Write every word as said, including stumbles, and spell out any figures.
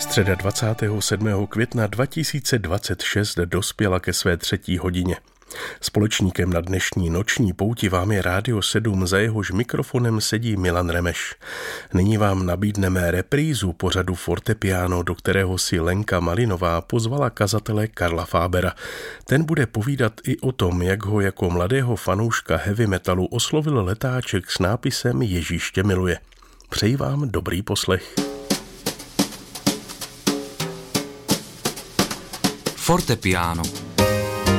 Středa dvacátého sedmého května dva tisíce dvacet šest dospěla ke své třetí hodině. Společníkem na dnešní noční pouti vám je Rádio sedm, za jehož mikrofonem sedí Milan Remeš. Nyní vám nabídneme reprízu pořadu Fortepiano, do kterého si Lenka Malinová pozvala kazatele Karla Fábera. Ten bude povídat i o tom, jak ho jako mladého fanouška heavy metalu oslovil letáček s nápisem Ježíš tě miluje. Přeji vám dobrý poslech. Fortepiano.